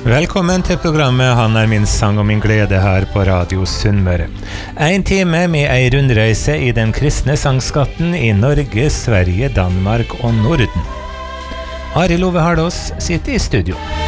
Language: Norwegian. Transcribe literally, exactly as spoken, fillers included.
Velkommen til programmet Han er min sang og min glede her på Radio Sunnmøre. En time med ei rundreise i den kristne sangskatten i Norge, Sverige, Danmark og Norden. Arild Ove Hardås sitter i studio.